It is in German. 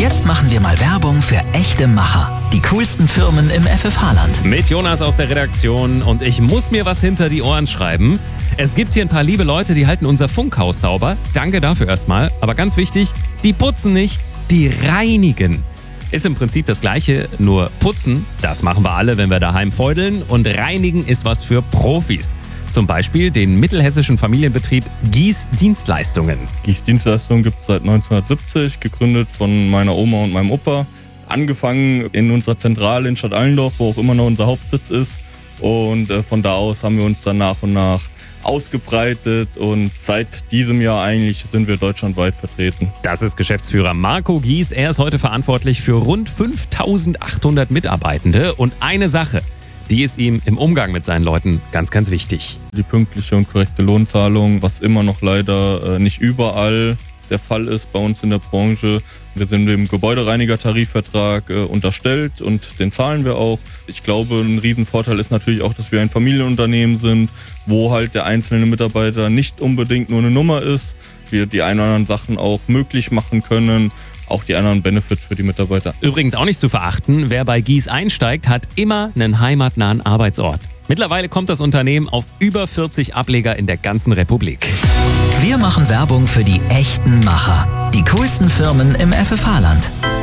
Jetzt machen wir mal Werbung für echte Macher. Die coolsten Firmen im FFH-Land. Mit Jonas aus der Redaktion und ich muss mir was hinter die Ohren schreiben. Es gibt hier ein paar liebe Leute, die halten unser Funkhaus sauber. Danke dafür erstmal. Aber ganz wichtig, die putzen nicht, die reinigen. Ist im Prinzip das Gleiche, nur putzen, das machen wir alle, wenn wir daheim feudeln. Und reinigen ist was für Profis. Zum Beispiel den mittelhessischen Familienbetrieb Gies Dienstleistungen. Gies Dienstleistungen gibt es seit 1970, gegründet von meiner Oma und meinem Opa. Angefangen in unserer Zentrale in Stadt Allendorf, wo auch immer noch unser Hauptsitz ist. Und von da aus haben wir uns dann nach und nach ausgebreitet und seit diesem Jahr eigentlich sind wir deutschlandweit vertreten. Das ist Geschäftsführer Marco Gies. Er ist heute verantwortlich für rund 5.800 Mitarbeitende. Und eine Sache, die ist ihm im Umgang mit seinen Leuten ganz, ganz wichtig. Die pünktliche und korrekte Lohnzahlung, was immer noch leider nicht überall der Fall ist bei uns in der Branche. Wir sind dem Gebäudereiniger-Tarifvertrag unterstellt und den zahlen wir auch. Ich glaube, ein Riesenvorteil ist natürlich auch, dass wir ein Familienunternehmen sind, wo halt der einzelne Mitarbeiter nicht unbedingt nur eine Nummer ist. Wir die ein oder anderen Sachen auch möglich machen können, auch die anderen Benefits für die Mitarbeiter. Übrigens auch nicht zu verachten, wer bei Gies einsteigt, hat immer einen heimatnahen Arbeitsort. Mittlerweile kommt das Unternehmen auf über 40 Ableger in der ganzen Republik. Wir machen Werbung für die echten Macher. Die coolsten Firmen im FFH-Land.